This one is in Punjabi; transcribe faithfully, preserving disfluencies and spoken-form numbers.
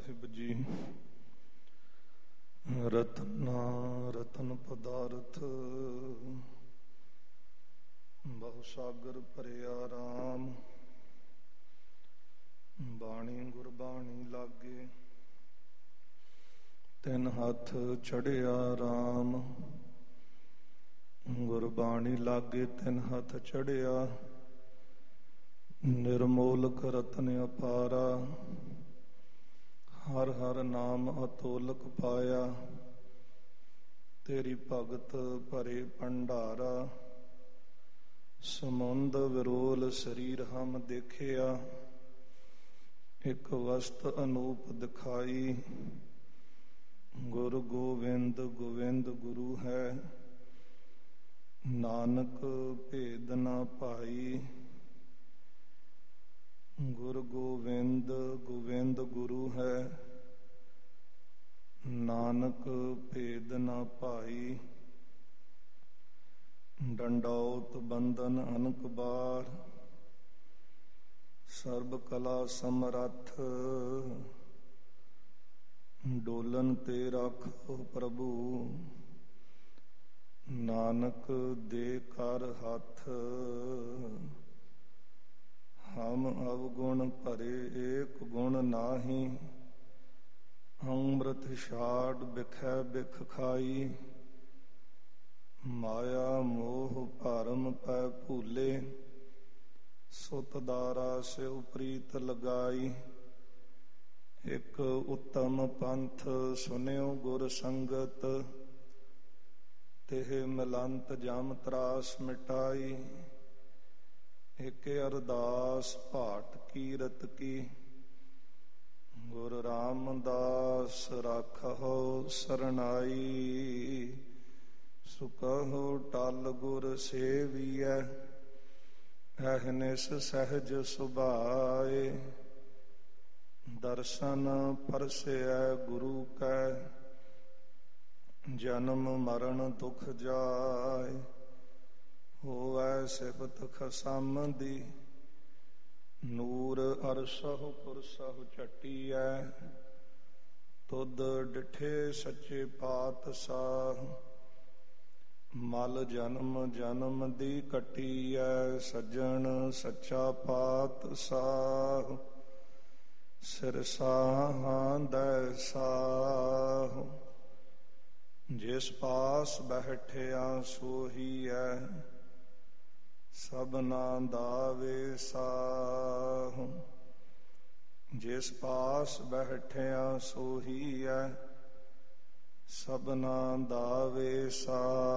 ਸਾਹਿਬ ਜੀ। ਰਤਨਾ ਰਤਨ ਪਦਾਰਥ ਬਹੁ ਸਾਗਰ ਭਰਿਆ ਰਾਮ। ਬਾਣੀ ਗੁਰਬਾਣੀ ਲਾਗੇ ਤਿੰਨ ਹੱਥ ਚੜਿਆ ਰਾਮ। ਗੁਰਬਾਣੀ ਲਾਗੇ ਤਿੰਨ ਹੱਥ ਚੜਿਆ, ਨਿਰਮੋਲਕ ਰਤਨ ਅਪਾਰਾ। ਹਰ ਹਰ ਨਾਮ ਅਤੋਲਕ ਪਾਇਆ, ਤੇਰੀ ਭਗਤ ਭਰੇ ਭੰਡਾਰਾ। ਸਮੁੰਦ ਵਿਰੋਲ ਸਰੀਰ ਹਮ ਦੇਖਿਆ, ਇੱਕ ਵਸਤ ਅਨੂਪ ਦਿਖਾਈ। ਗੁਰ ਗੋਵਿੰਦ ਗੋਵਿੰਦ ਗੁਰੂ ਹੈ, ਨਾਨਕ ਭੇਦ ਨਾ ਭਾਈ। ਗੁਰ ਗੋਵਿੰਦ ਗੋਵਿੰਦ ਗੁਰੂ ਹੈ, ਨਾਨਕ ਭੇਦ ਨਾ ਭਾਈ। ਡੰਡੌਤ ਬੰਦਨ ਅਨਕ ਬਾਰ, ਸਰਬ ਕਲਾ ਸਮਰੱਥ। ਡੋਲਨ ਤੇ ਰਾਖੋ ਪ੍ਰਭੂ, ਨਾਨਕ ਦੇ ਕਰ ਹੱਥ। ਹਮ ਅਵਗੁਣ ਭਰੇ ਏਕ ਗੁਣ ਨਾਹੀ, ਅੰਮ੍ਰਿਤ ਛਾੜ ਬਿਖੈ ਬਿਖ ਖਾਈ। ਮਾਇਆ ਮੋਹ ਭਰਮ ਪੈ ਭੂਲੇ, ਸੁਤ ਦਾਰਾ ਸਿਉ ਪ੍ਰੀਤ ਲਗਾਈ। ਇੱਕ ਉੱਤਮ ਪੰਥ ਸੁਨਿਓ ਗੁਰ ਸੰਗਤ, ਤਿਹ ਮਿਲੰਤ ਜਮ ਤਰਾਸ ਮਿਟਾਈ। ਇੱਕ ਅਰਦਾਸ ਭਾਟ ਕੀਰਤ ਕੀ, ਗੁਰ ਰਾਮਦਾਸ ਰਾਖਹੁ ਸਰਨਾਈ। ਸੁਕਹੁ ਟਲ ਗੁਰ ਸੇਵੀਐ, ਅਹਨਿਸ ਸਹਿਜ ਸੁਭਾਏ। ਦਰਸ਼ਨ ਪਰਸੈ ਗੁਰੂ ਕੈ, ਜਨਮ ਮਰਨ ਦੁਖ ਜਾਏ। ਹੋਵੈ ਸਿਫਤ ਖਸਮ ਦੀ, ਨੂਰ ਅਰਸਹੁ ਕੁਰਸਹੁ ਝਟੀਐ। ਤੁਧ ਡਿਠੇ ਸੱਚੇ ਪਾਤਸ਼ਾਹ, ਮਲ ਜਨਮ ਜਨਮ ਦੀ ਕੱਟੀਐ। ਸੱਜਣ ਸੱਚਾ ਪਾਤਸ਼ਾਹ, ਸਿਰਸਾਹਾਂ ਦੈ ਸਾਹ। ਜਿਸ ਪਾਸ ਬੈਠਿਆ ਸੋਹੀਐ, ਸਭਨਾ ਦਾ ਵੇਸਾਹ। ਜਿਸ ਪਾਸ ਬੈਠਿਆ ਸੋਹੀਐ, ਸਭਨਾ ਦਾ ਵੇਸਾਹ।